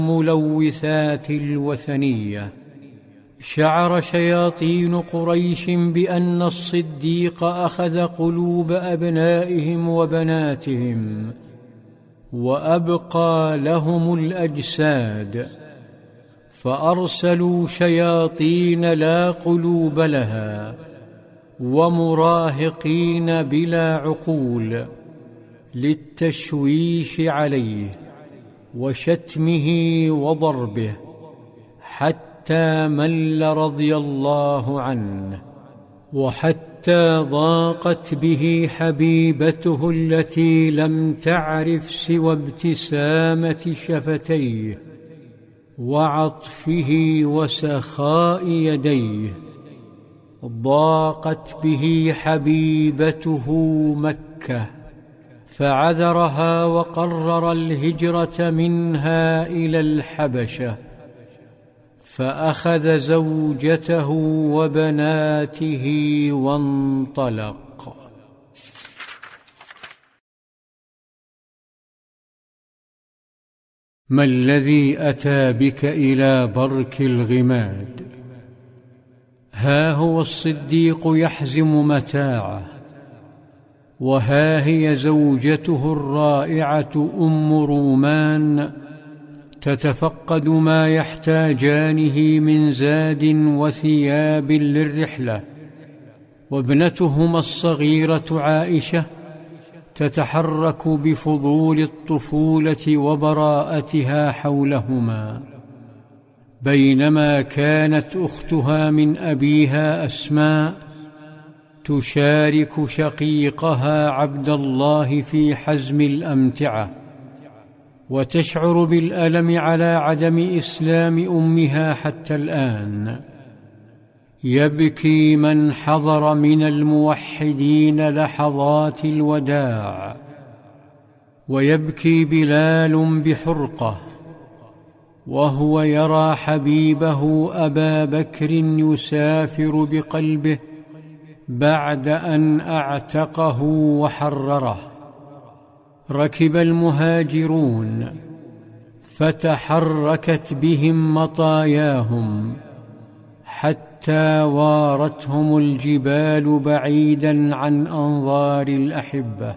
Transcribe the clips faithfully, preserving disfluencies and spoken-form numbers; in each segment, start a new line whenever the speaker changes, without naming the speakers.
الملوثات الوثنية. شعر شياطين قريش بأن الصديق أخذ قلوب أبنائهم وبناتهم وأبقى لهم الأجساد، فأرسلوا شياطين لا قلوب لها ومراهقين بلا عقول للتشويش عليه وشتمه وضربه، حتى مل رضي الله عنه، وحتى ضاقت به حبيبته التي لم تعرف سوى ابتسامة شفتيه وعطفه وسخاء يديه. ضاقت به حبيبته مكة، فعذرها وقرر الهجرة منها إلى الحبشة، فأخذ زوجته وبناته وانطلق. ما الذي أتى بك إلى برك الغماد؟ ها هو الصديق يحزم متاعه، وها هي زوجته الرائعة أم رومان تتفقد ما يحتاجانه من زاد وثياب للرحلة، وابنتهما الصغيرة عائشة تتحرك بفضول الطفولة وبراءتها حولهما، بينما كانت أختها من أبيها أسماء تشارك شقيقها عبد الله في حزم الأمتعة، وتشعر بالألم على عدم إسلام أمها حتى الآن. يبكي من حضر من الموحدين لحظات الوداع، ويبكي بلال بحرقة وهو يرى حبيبه أبا بكر يسافر بقلبه بعد أن أعتقه وحرره. ركب المهاجرون فتحركت بهم مطاياهم حتى وارتهم الجبال بعيدا عن أنظار الأحبة،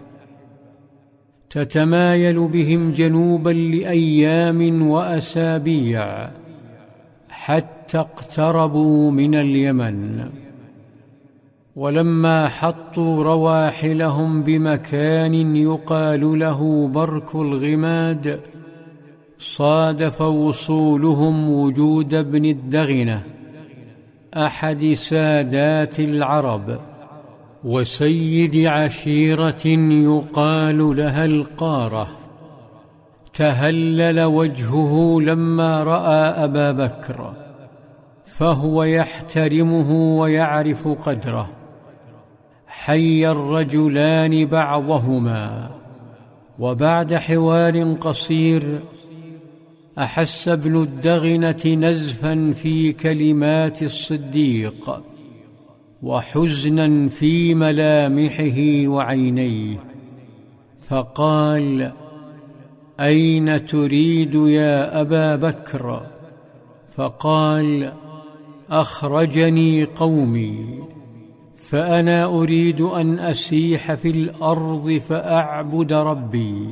تتمايل بهم جنوبا لأيام وأسابيع حتى اقتربوا من اليمن. ولما حطوا رواحلهم بمكان يقال له برك الغماد، صادف وصولهم وجود ابن الدغنة أحد سادات العرب وسيد عشيرة يقال لها القارة. تهلل وجهه لما رأى أبا بكر، فهو يحترمه ويعرف قدره. حيا الرجلان بعضهما، وبعد حوار قصير أحس ابن الدغنة نزفا في كلمات الصديق وحزنا في ملامحه وعينيه، فقال: أين تريد يا أبا بكر؟ فقال: أخرجني قومي، فأنا أريد أن أسيح في الأرض فأعبد ربي.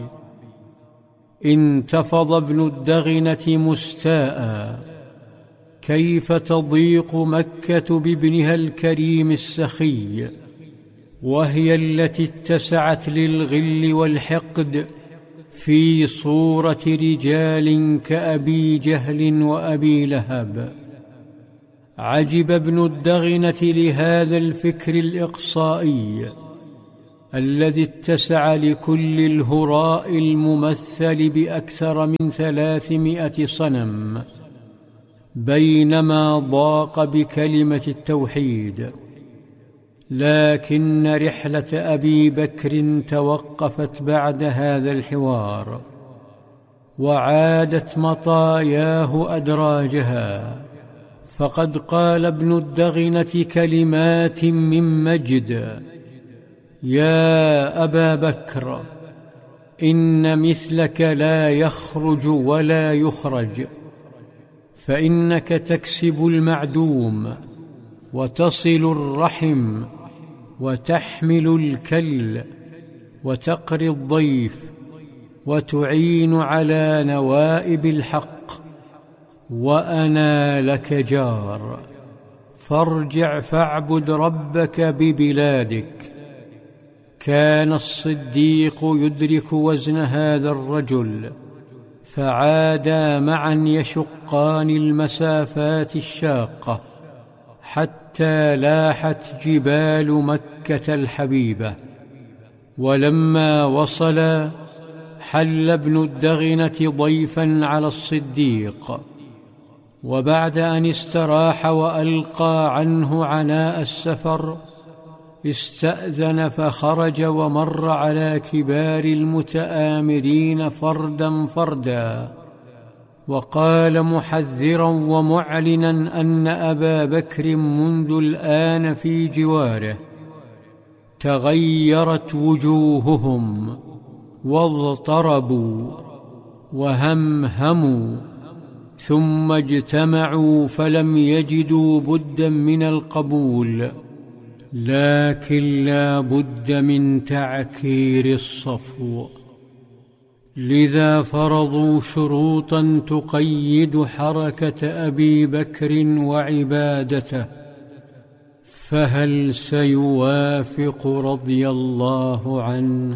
انتفض ابن الدغنة مستاء: كيف تضيق مكة بابنها الكريم السخي، وهي التي اتسعت للغل والحقد في صورة رجال كأبي جهل وأبي لهب. عجب ابن الدغنة لهذا الفكر الإقصائي الذي اتسع لكل الهراء الممثل بأكثر من ثلاثمائة صنم، بينما ضاق بكلمة التوحيد. لكن رحلة أبي بكر توقفت بعد هذا الحوار، وعادت مطاياه أدراجها، فقد قال ابن الدغنة كلمات من مجد: يا أبا بكر، إن مثلك لا يخرج ولا يخرج، فإنك تكسب المعدوم وتصل الرحم وتحمل الكل وتقري الضيف وتعين على نوائب الحق، وأنا لك جار، فارجع فاعبد ربك ببلادك. كان الصديق يدرك وزن هذا الرجل، فعادا معا يشقان المسافات الشاقة حتى لاحت جبال مكة الحبيبة. ولما وصلا حل ابن الدغنة ضيفا على الصديق، وبعد أن استراح وألقى عنه عناء السفر استأذن فخرج، ومر على كبار المتآمرين فردا فردا، وقال محذرا ومعلنا أن أبا بكر منذ الآن في جواره. تغيرت وجوههم واضطربوا وهمهموا، ثم اجتمعوا فلم يجدوا بدا من القبول، لكن لا بد من تعكير الصفو، لذا فرضوا شروطا تقيد حركة أبي بكر وعبادته، فهل سيوافق رضي الله عنه؟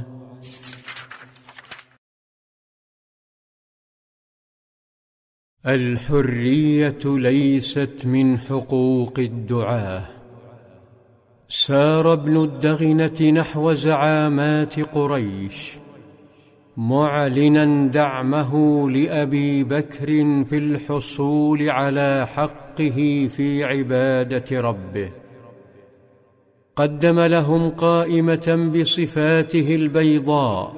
الحرية ليست من حقوق الدعاة. سار ابن الدغنة نحو زعامات قريش معلنا دعمه لأبي بكر في الحصول على حقه في عبادة ربه. قدم لهم قائمة بصفاته البيضاء،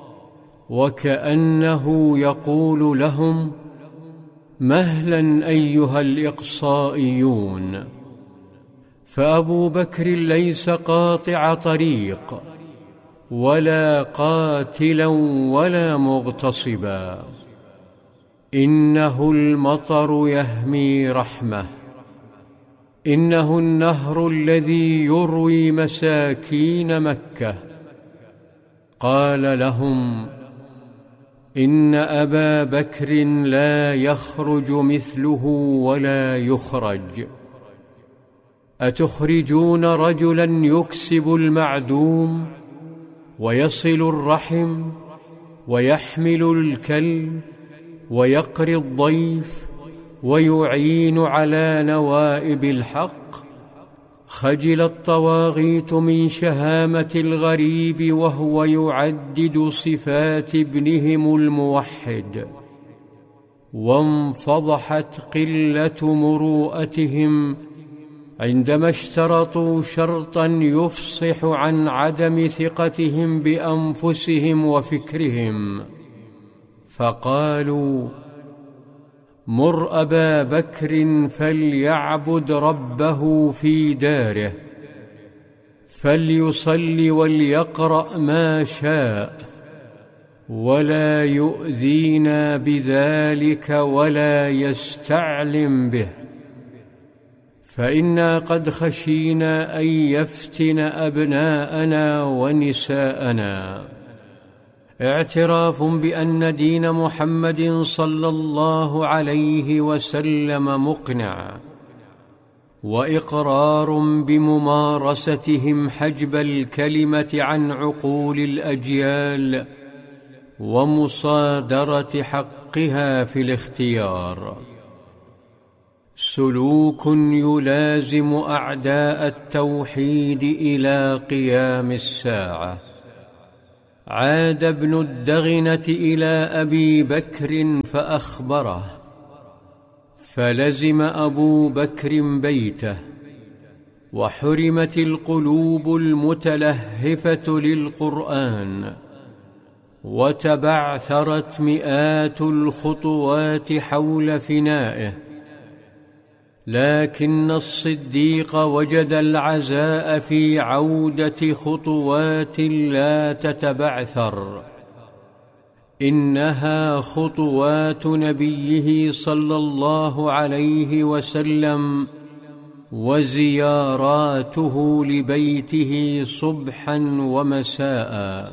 وكأنه يقول لهم: مهلا أيها الإقصائيون. فأبو بكر ليس قاطع طريق ولا قاتلا ولا مغتصبا، إنه المطر يهمي رحمة، إنه النهر الذي يروي مساكين مكة. قال لهم: إن أبا بكر لا يخرج مثله ولا يخرج. أتخرجون رجلا يكسب المعدوم ويصل الرحم ويحمل الكل ويقري الضيف ويعين على نوائب الحق؟ خجل الطواغيت من شهامة الغريب وهو يعدد صفات ابنهم الموحد، وانفضحت قلة مروءتهم عندما اشترطوا شرطا يفصح عن عدم ثقتهم بأنفسهم وفكرهم، فقالوا: مر أبا بكر فليعبد ربه في داره، فليصلي وليقرأ ما شاء، ولا يؤذينا بذلك ولا يستعلم به، فإنا قد خشينا أن يفتن أبناءنا ونساءنا. اعتراف بأن دين محمد صلى الله عليه وسلم مقنع، وإقرار بممارستهم حجب الكلمة عن عقول الأجيال ومصادرة حقها في الاختيار. سلوك يلازم أعداء التوحيد إلى قيام الساعة. عاد ابن الدغنة إلى أبي بكر فأخبره، فلزم أبو بكر بيته، وحرمت القلوب المتلهفة للقرآن، وتبعثرت مئات الخطوات حول فنائه، لكن الصديق وجد العزاء في عودة خطوات لا تتبعثر، إنها خطوات نبيه صلى الله عليه وسلم وزياراته لبيته صبحا ومساء.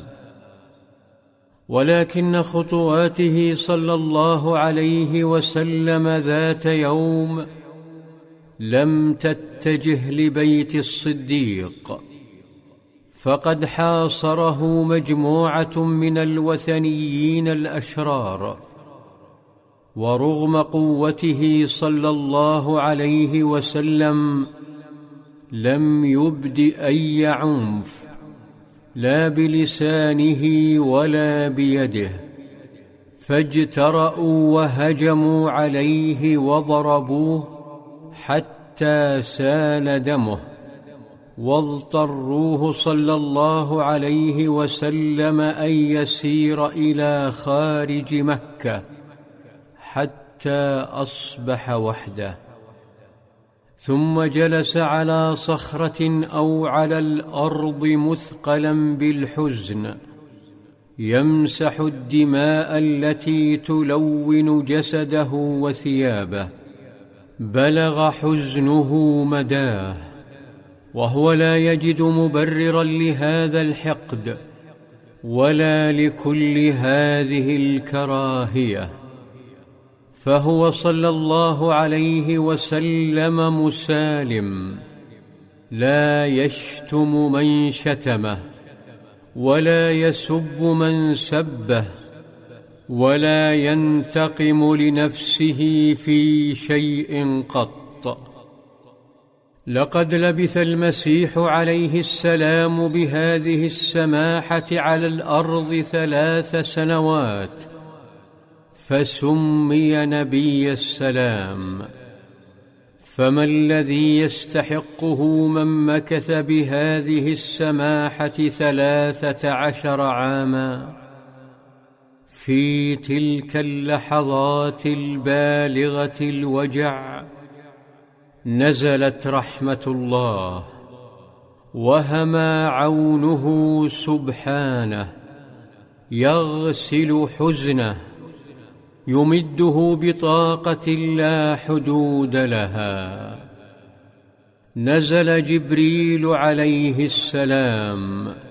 ولكن خطواته صلى الله عليه وسلم ذات يوم لم تتجه لبيت الصديق، فقد حاصره مجموعة من الوثنيين الأشرار، ورغم قوته صلى الله عليه وسلم لم يبد أي عنف، لا بلسانه ولا بيده، فاجترأوا وهجموا عليه وضربوه حتى سال دمه، واضطروه صلى الله عليه وسلم أن يسير إلى خارج مكة حتى أصبح وحده، ثم جلس على صخرة أو على الأرض مثقلا بالحزن يمسح الدماء التي تلون جسده وثيابه. بلغ حزنه مداه، وهو لا يجد مبررا لهذا الحقد ولا لكل هذه الكراهية، فهو صلى الله عليه وسلم مسالم، لا يشتم من شتمه، ولا يسب من سبه، ولا ينتقم لنفسه في شيء قط. لقد لبث المسيح عليه السلام بهذه السماحة على الأرض ثلاث سنوات، فسمي نبي السلام. فما الذي يستحقه من مكث بهذه السماحة ثلاثة عشر عاما؟ في تلك اللحظات البالغة الوجع نزلت رحمة الله، وهما عونه سبحانه، يغسل حزنه، يمده بطاقة لا حدود لها. نزل جبريل عليه السلام